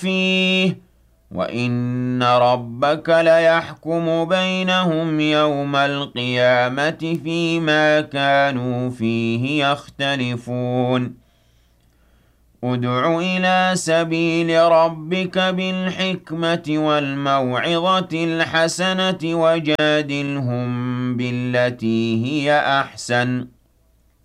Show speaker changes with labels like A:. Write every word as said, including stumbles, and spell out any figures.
A: فِيهِ وَإِنَّ رَبَّكَ لَيَحْكُمُ بَيْنَهُمْ يَوْمَ الْقِيَامَةِ فِيمَا كَانُوا فِيهِ يَخْتَلِفُونَ ادْعُ إِلَىٰ سَبِيلِ رَبِّكَ بِالْحِكْمَةِ وَالْمَوْعِظَةِ الْحَسَنَةِ وَجَادِلْهُم بِالَّتِي هِيَ أَحْسَنُ